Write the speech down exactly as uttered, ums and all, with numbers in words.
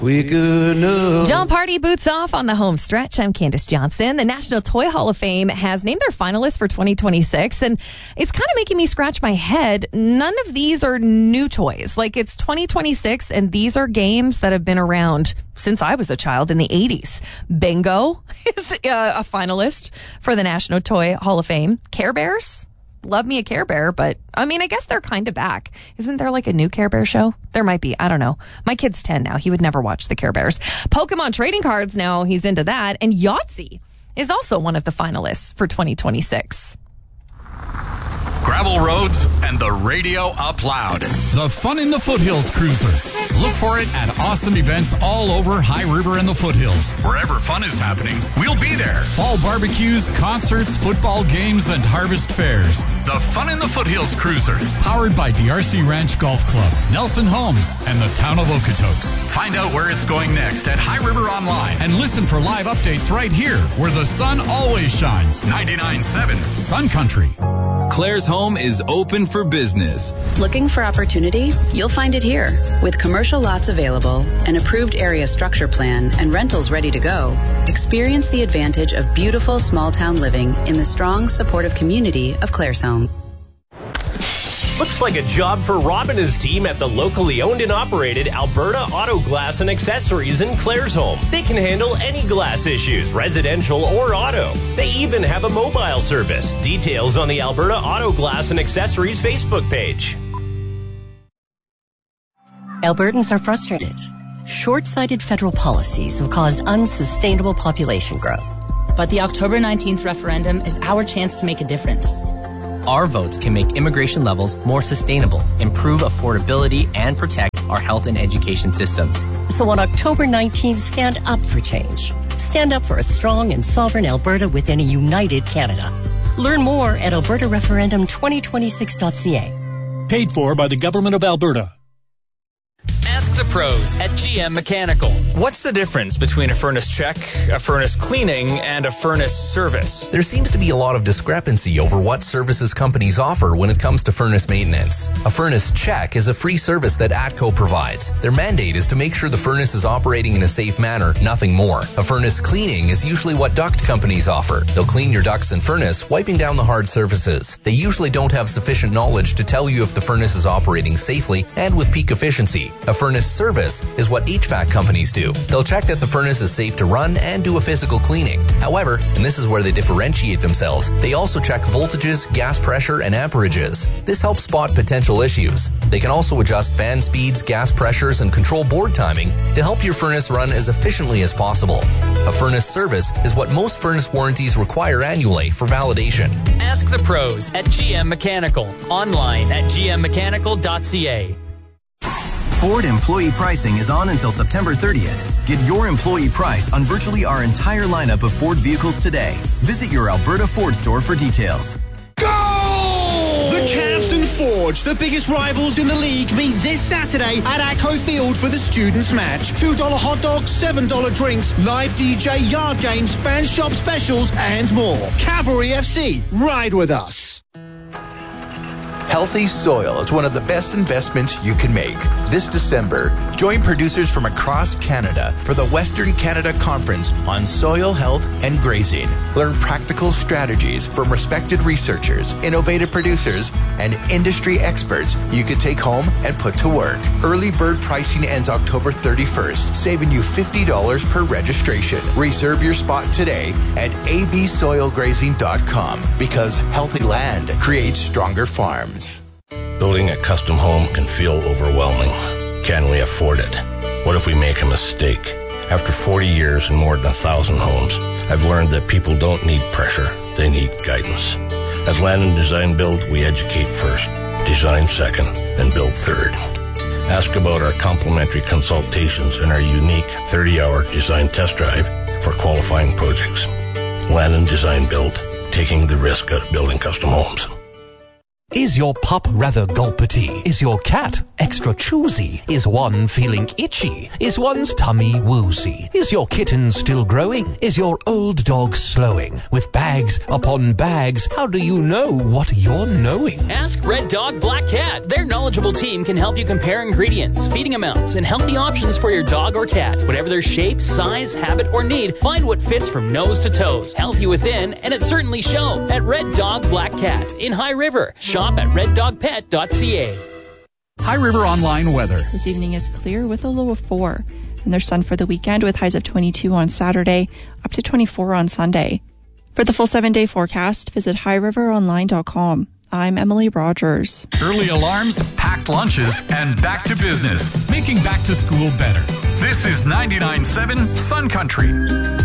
We gonna... John Party boots off on the home stretch. I'm Candace Johnson. The National Toy Hall of Fame has named their finalists for twenty twenty-six, and it's kind of making me scratch my head. None of these are new toys. Like, it's twenty twenty-six, and these are games that have been around since I was a child in the eighties. Bingo is uh, a finalist for the National Toy Hall of Fame. Care Bears? Love me a Care Bear, but I mean, I guess they're kind of back. Isn't there like a new Care Bear show? There might be. I don't know. My kid's ten now. He would never watch the Care Bears. Pokemon trading cards now. He's into that. And Yahtzee is also one of the finalists for twenty twenty-six. Gravel roads and the radio up loud. The Fun in the Foothills Cruiser. Look for it at awesome events all over High River and the Foothills. Wherever fun is happening, we'll be there. Fall barbecues, concerts, football games, and harvest fairs. The Fun in the Foothills Cruiser. Powered by D R C Ranch Golf Club, Nelson Homes, and the town of Okotoks. Find out where it's going next at High River Online. And listen for live updates right here, where the sun always shines. ninety-nine point seven Sun Country. Claire's Home is open for business. Looking for opportunity? You'll find it here. With commercial lots available, an approved area structure plan, and rentals ready to go, experience the advantage of beautiful small-town living in the strong, supportive community of Claire's Home. Looks like a job for Rob and his team at the locally owned and operated Alberta Auto Glass and Accessories in Clairsholm. They can handle any glass issues, residential or auto. They even have a mobile service. Details on the Alberta Auto Glass and Accessories Facebook page. Albertans are frustrated. Short-sighted federal policies have caused unsustainable population growth. But the October nineteenth referendum is our chance to make a difference. Our votes can make immigration levels more sustainable, improve affordability, and protect our health and education systems. So on October nineteenth, stand up for change. Stand up for a strong and sovereign Alberta within a united Canada. Learn more at alberta referendum twenty twenty-six dot c a. Paid for by the Government of Alberta. Ask the pros at G M Mechanical. What's the difference between a furnace check, a furnace cleaning, and a furnace service? There seems to be a lot of discrepancy over what services companies offer when it comes to furnace maintenance. A furnace check is a free service that ATCO provides. Their mandate is to make sure the furnace is operating in a safe manner, nothing more. A furnace cleaning is usually what duct companies offer. They'll clean your ducts and furnace, wiping down the hard surfaces. They usually don't have sufficient knowledge to tell you if the furnace is operating safely and with peak efficiency. A furnace service is what H V A C companies do. They'll check that the furnace is safe to run and do a physical cleaning. However, and this is where they differentiate themselves, they also check voltages, gas pressure, and amperages. This helps spot potential issues. They can also adjust fan speeds, gas pressures, and control board timing to help your furnace run as efficiently as possible. A furnace service is what most furnace warranties require annually for validation. Ask the pros at G M Mechanical. Online at g m mechanical dot c a. Ford employee pricing is on until September thirtieth. Get your employee price on virtually our entire lineup of Ford vehicles today. Visit your Alberta Ford store for details. Go! The Cavs and Forge, the biggest rivals in the league, meet this Saturday at ATCO Field for the Students' Match. two dollar hot dogs, seven dollar drinks, live D J, yard games, fan shop specials, and more. Cavalry F C, ride with us. Healthy soil is one of the best investments you can make. This December, join producers from across Canada for the Western Canada Conference on Soil Health and Grazing. Learn practical strategies from respected researchers, innovative producers, and industry experts you can take home and put to work. Early bird pricing ends October thirty-first, saving you fifty dollars per registration. Reserve your spot today at a b soil grazing dot com because healthy land creates stronger farms. Building a custom home can feel overwhelming. Can we afford it? What if we make a mistake? After forty years and more than a thousand homes, I've learned that people don't need pressure, they need guidance. At Land and Design Build, we educate first, design second, and build third. Ask about our complimentary consultations and our unique thirty-hour design test drive for qualifying projects. Land and Design Build, taking the risk out of building custom homes. Is your pup rather gulpity? Is your cat extra choosy? Is one feeling itchy? Is one's tummy woozy? Is your kitten still growing? Is your old dog slowing? With bags upon bags, how do you know what you're knowing? Ask Red Dog Black Cat. Their knowledgeable team can help you compare ingredients, feeding amounts, and healthy options for your dog or cat. Whatever their shape, size, habit, or need, find what fits from nose to toes. Healthy within, and it certainly shows. At Red Dog Black Cat in High River. Shop at red dog pet dot c a. High River Online weather. This evening is clear with a low of four. And there's sun for the weekend with highs of twenty-two on Saturday, up to twenty-four on Sunday. For the full seven-day forecast, visit high river online dot com. I'm Emily Rogers. Early alarms, packed lunches, and back to business, making back to school better. This is ninety-nine point seven Sun Country.